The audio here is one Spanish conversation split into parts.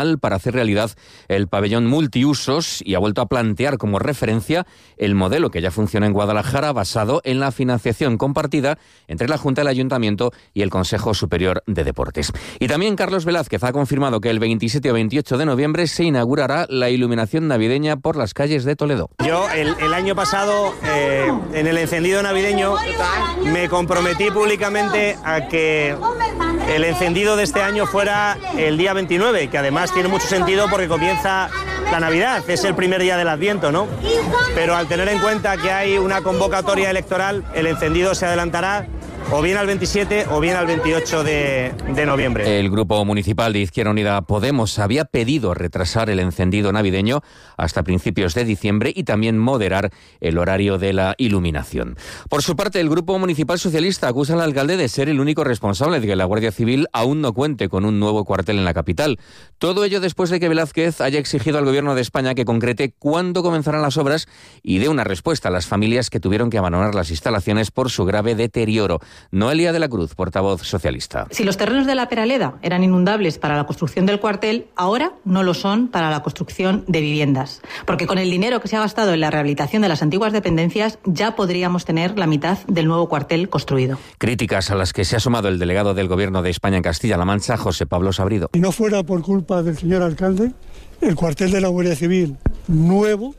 para hacer realidad el pabellón multiusos y ha vuelto a plantear como referencia el modelo que ya funciona en Guadalajara basado en la financiación compartida entre la Junta del Ayuntamiento y el Consejo Superior de Deportes. Y también Carlos Velázquez ha confirmado que el 27 o 28 de noviembre se inaugurará la iluminación navideña por las calles de Toledo. Yo el año pasado en el encendido navideño me comprometí públicamente a que el encendido de este año fuera el día 29, que además tiene mucho sentido porque comienza la Navidad, es el primer día del Adviento, ¿no? Pero al tener en cuenta que hay una convocatoria electoral, el encendido se adelantará o bien al 27 o bien al 28 de noviembre. El Grupo Municipal de Izquierda Unida Podemos había pedido retrasar el encendido navideño hasta principios de diciembre y también moderar el horario de la iluminación. Por su parte, el Grupo Municipal Socialista acusa al alcalde de ser el único responsable de que la Guardia Civil aún no cuente con un nuevo cuartel en la capital. Todo ello después de que Velázquez haya exigido al Gobierno de España que concrete cuándo comenzarán las obras y dé una respuesta a las familias que tuvieron que abandonar las instalaciones por su grave deterioro. Noelia de la Cruz, portavoz socialista. Si los terrenos de la Peraleda eran inundables para la construcción del cuartel, ahora no lo son para la construcción de viviendas. Porque con el dinero que se ha gastado en la rehabilitación de las antiguas dependencias, ya podríamos tener la mitad del nuevo cuartel construido. Críticas a las que se ha sumado el delegado del Gobierno de España en Castilla-La Mancha, José Pablo Sabrido. Si no fuera por culpa del señor alcalde, el cuartel de la Guardia Civil nuevo,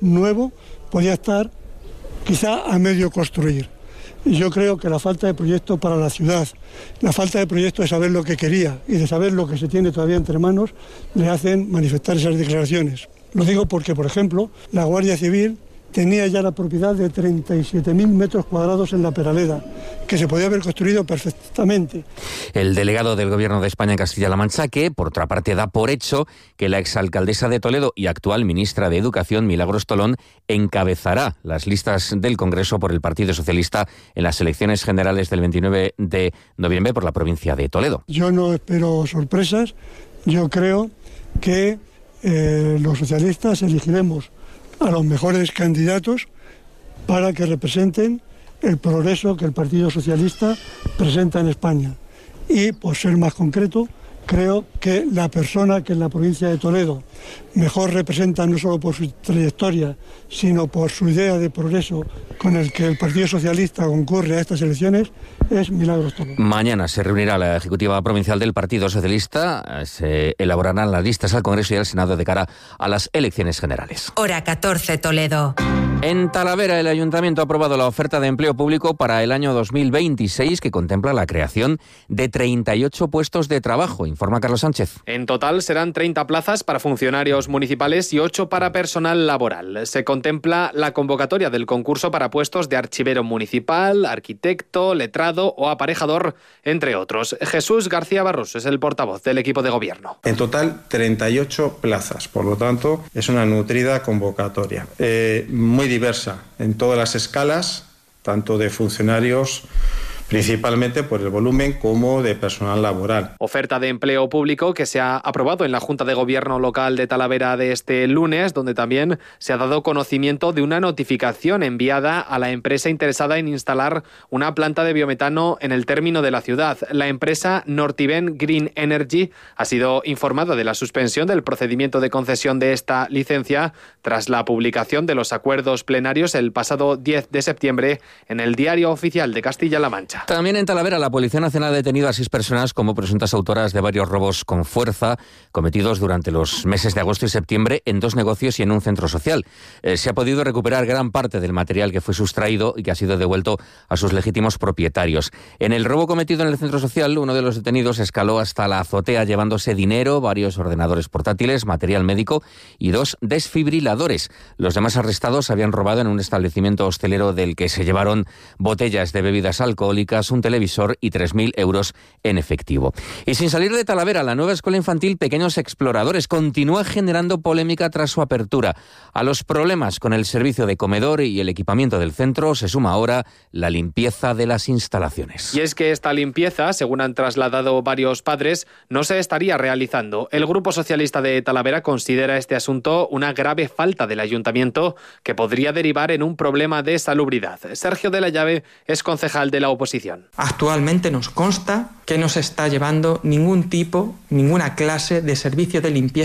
podía estar quizá a medio construir. Y yo creo que la falta de proyecto para la ciudad, la falta de proyecto de saber lo que quería y de saber lo que se tiene todavía entre manos, le hacen manifestar esas declaraciones. Lo digo porque, por ejemplo, la Guardia Civil tenía ya la propiedad de 37.000 metros cuadrados en la Peraleda, que se podía haber construido perfectamente. El delegado del Gobierno de España en Castilla-La Mancha, que por otra parte da por hecho que la exalcaldesa de Toledo y actual ministra de Educación, Milagros Tolón, encabezará las listas del Congreso por el Partido Socialista en las elecciones generales del 29 de noviembre por la provincia de Toledo. Yo no espero sorpresas, yo creo que los socialistas elegiremos a los mejores candidatos para que representen el progreso que el Partido Socialista presenta en España. Y, por ser más concreto, creo que la persona que en la provincia de Toledo mejor representa, no solo por su trayectoria, sino por su idea de progreso con el que el Partido Socialista concurre a estas elecciones, es Milagros Tolón. Mañana se reunirá la Ejecutiva Provincial del Partido Socialista. Se elaborarán las listas al Congreso y al Senado de cara a las elecciones generales. Hora 14, Toledo. En Talavera, el Ayuntamiento ha aprobado la oferta de empleo público para el año 2026, que contempla la creación de 38 puestos de trabajo, informa Carlos Sánchez. En total serán 30 plazas para funcionarios municipales y 8 para personal laboral. Se contempla la convocatoria del concurso para puestos de archivero municipal, arquitecto, letrado o aparejador, entre otros. Jesús García Barroso es el portavoz del equipo de gobierno. En total 38 plazas, por lo tanto es una nutrida convocatoria, muy diversa en todas las escalas, tanto de funcionarios, principalmente por el volumen, como de personal laboral. Oferta de empleo público que se ha aprobado en la Junta de Gobierno local de Talavera de este lunes, donde también se ha dado conocimiento de una notificación enviada a la empresa interesada en instalar una planta de biometano en el término de la ciudad. La empresa Nortiven Green Energy ha sido informada de la suspensión del procedimiento de concesión de esta licencia tras la publicación de los acuerdos plenarios el pasado 10 de septiembre en el Diario Oficial de Castilla-La Mancha. También en Talavera, la Policía Nacional ha detenido a 6 personas como presuntas autoras de varios robos con fuerza cometidos durante los meses de agosto y septiembre en 2 negocios y en un centro social. Se ha podido recuperar gran parte del material que fue sustraído y que ha sido devuelto a sus legítimos propietarios. En el robo cometido en el centro social, uno de los detenidos escaló hasta la azotea llevándose dinero, varios ordenadores portátiles, material médico y 2 desfibriladores. Los demás arrestados habían robado en un establecimiento hostelero del que se llevaron botellas de bebidas alcohólicas, un televisor y 3.000 euros en efectivo. Y sin salir de Talavera, la nueva escuela infantil Pequeños Exploradores continúa generando polémica tras su apertura. A los problemas con el servicio de comedor y el equipamiento del centro se suma ahora la limpieza de las instalaciones. Y es que esta limpieza, según han trasladado varios padres, no se estaría realizando. El Grupo Socialista de Talavera considera este asunto una grave falta del ayuntamiento que podría derivar en un problema de salubridad. Sergio de la Llave es concejal de la oposición oposición. Actualmente nos consta que no se está llevando ninguna clase de servicio de limpieza